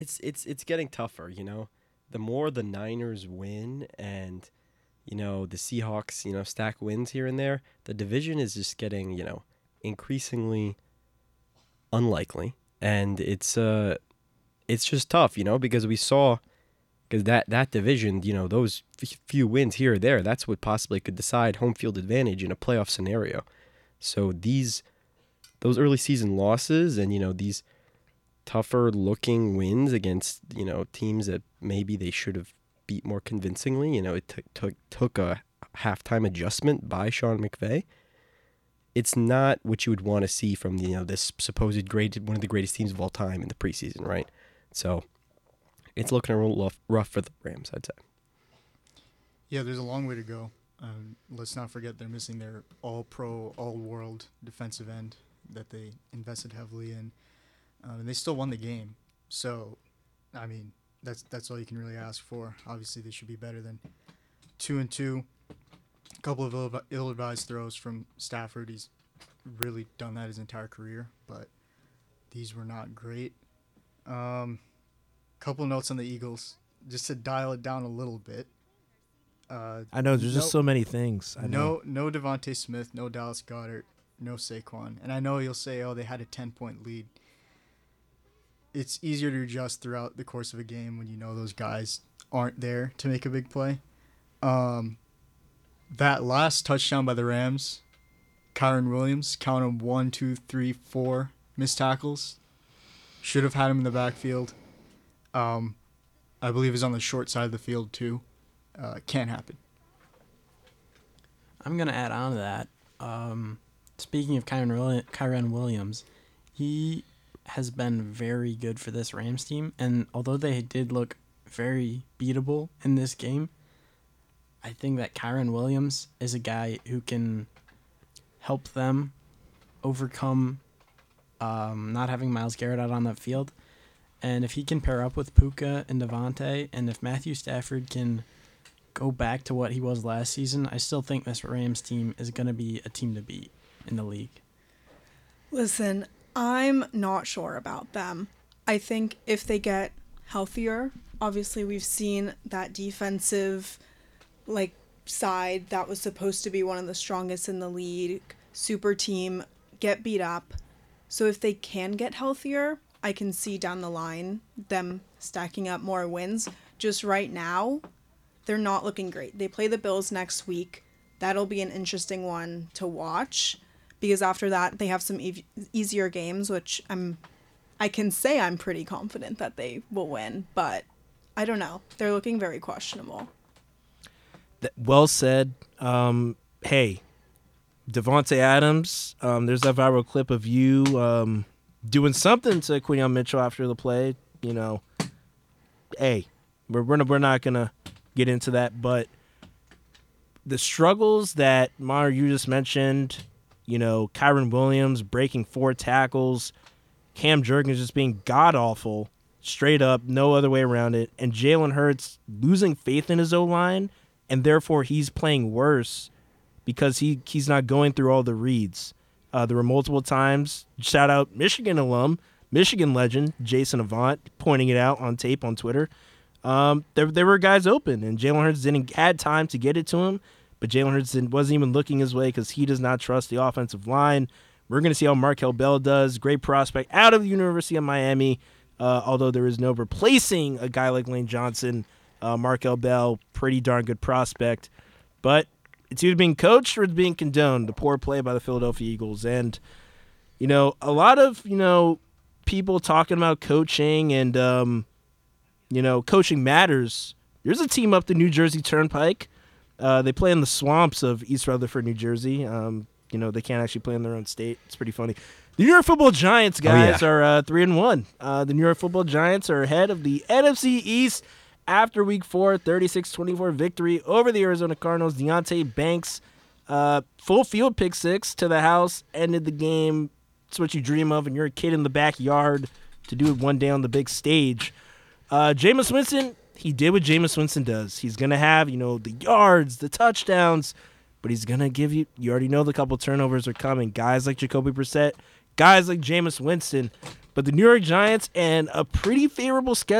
it's getting tougher, The more the Niners win and the Seahawks, stack wins here and there, the division is just getting, increasingly unlikely. And it's just tough, because we saw because that division, those few wins here or there, that's what possibly could decide home field advantage in a playoff scenario. So those early season losses and these tougher looking wins against teams that maybe they should have beat more convincingly. It took a halftime adjustment by Sean McVay. It's not what you would want to see from this supposed one of the greatest teams of all time in the preseason, right? So it's looking a little rough for the Rams, I'd say. Yeah, there's a long way to go. Let's not forget they're missing their all-pro, all-world defensive end that they invested heavily in, and they still won the game. So, I mean, that's all you can really ask for. Obviously, they should be better than 2-2. A couple of ill-advised throws from Stafford. He's really done that his entire career, but these were not great. Couple notes on the Eagles, just to dial it down a little bit. I know there's just so many things. No Devontae Smith, no Dallas Goedert, no Saquon. And I know you'll say, oh, they had a 10-point lead. It's easier to adjust throughout the course of a game when you know those guys aren't there to make a big play. That last touchdown by the Rams, Kyron Williams, count them 1, 2, 3, 4 missed tackles. Should have had him in the backfield. I believe he's on the short side of the field too. Can't happen. I'm going to add on to that. Speaking of Kyron Williams, he has been very good for this Rams team. And although they did look very beatable in this game, I think that Kyron Williams is a guy who can help them overcome not having Myles Garrett out on that field. And if he can pair up with Puka and Devontae, and if Matthew Stafford can go back to what he was last season, I still think this Rams team is going to be a team to beat in the league. Listen, I'm not sure about them. I think if they get healthier, obviously we've seen that defensive side that was supposed to be one of the strongest in the league, super team, get beat up. So if they can get healthier, I can see down the line them stacking up more wins. Just right now, they're not looking great. They play the Bills next week. That'll be an interesting one to watch because after that they have some easier games, which I can say I'm pretty confident that they will win, but I don't know. They're looking very questionable. Well said. Hey, Devontae Adams, there's that viral clip of you doing something to Quinion Mitchell after the play. Hey, we're not going to get into that, but the struggles that Mar, you just mentioned, Kyron Williams breaking 4 tackles, Cam Jurgens just being god-awful, straight up, no other way around it, and Jalen Hurts losing faith in his O-line, and therefore he's playing worse because he's not going through all the reads. There were multiple times, shout out Michigan alum, Michigan legend, Jason Avant, pointing it out on tape on Twitter. There were guys open, and Jalen Hurts didn't had time to get it to him, but Jalen Hurts wasn't even looking his way because he does not trust the offensive line. We're going to see how Markel Bell does. Great prospect out of the University of Miami, although there is no replacing a guy like Lane Johnson. Markel Bell, pretty darn good prospect. But it's either being coached or it's being condoned, the poor play by the Philadelphia Eagles. And, a lot of, people talking about coaching and, coaching matters. There's a team up the New Jersey Turnpike. They play in the swamps of East Rutherford, New Jersey. They can't actually play in their own state. It's pretty funny. The New York Football Giants, guys, are 3-1. The New York Football Giants are ahead of the NFC East after Week 4, 36-24 victory over the Arizona Cardinals. Deontay Banks, full field pick 6 to the house, ended the game. It's what you dream of when you're a kid in the backyard to do it one day on the big stage. Jameis Winston, he did what Jameis Winston does. He's going to have, the yards, the touchdowns, but he's going to give you already know the couple turnovers are coming. Guys like Jacoby Brissett, guys like Jameis Winston. But the New York Giants and a pretty favorable schedule